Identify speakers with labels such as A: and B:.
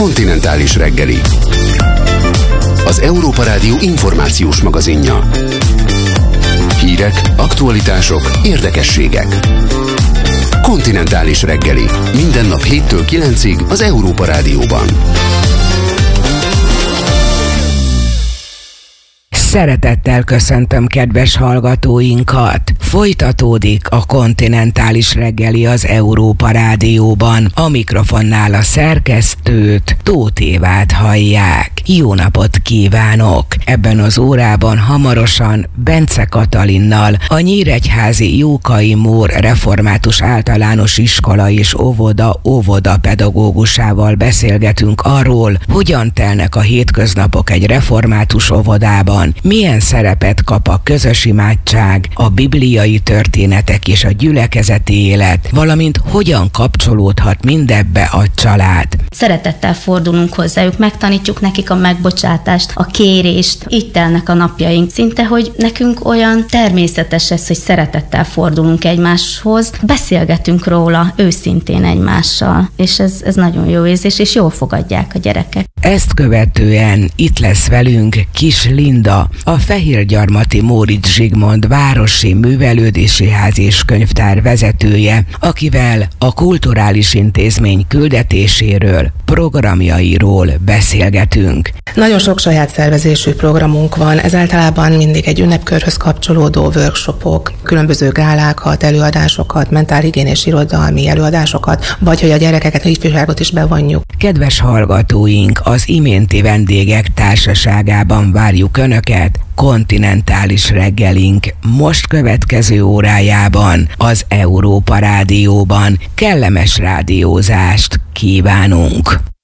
A: Kontinentális reggeli. Az Európa Rádió információs magazinja. Hírek, aktualitások, érdekességek. Kontinentális reggeli. Minden nap 7-től 9-ig az Európa Rádióban.
B: Szeretettel köszöntöm kedves hallgatóinkat! Folytatódik a Kontinentális reggeli az Európa Rádióban. A mikrofonnál a szerkesztőt, Tóth Évát hallják. Jó napot kívánok! Ebben az órában hamarosan Bence Katalinnal, a Nyíregyházi Jókai Mór Református Általános Iskola és óvoda pedagógusával beszélgetünk arról, hogyan telnek a hétköznapok egy református óvodában, milyen szerepet kap a közös imádság, a bibliai történetek és a gyülekezeti élet, valamint hogyan kapcsolódhat mindebbe a család.
C: Szeretettel fordulunk hozzájuk, megtanítjuk nekik a megbocsátást, a kérést. Így telnek a napjaink. Szinte, hogy nekünk olyan természetes ez, hogy szeretettel fordulunk egymáshoz, beszélgetünk róla őszintén egymással, és ez nagyon jó érzés, és jól fogadják a gyerekek.
B: Ezt követően itt lesz velünk Kis Linda, a Fehérgyarmati Móricz Zsigmond Városi Művelődési Ház és Könyvtár vezetője, akivel a kulturális intézmény küldetéséről, programjairól beszélgetünk.
D: Nagyon sok saját szervezésű programunk van, ez általában mindig egy ünnepkörhöz kapcsolódó workshopok, különböző gálákat, előadásokat, mentálhigiénés irodalmi előadásokat, vagy hogy a gyerekeket, a ifjúságot is bevonjuk.
B: Kedves hallgatóink, az iménti vendégek társaságában várjuk Önöket kontinentális reggelink most következő órájában az Európa Rádióban. Kellemes rádiózást kívánunk!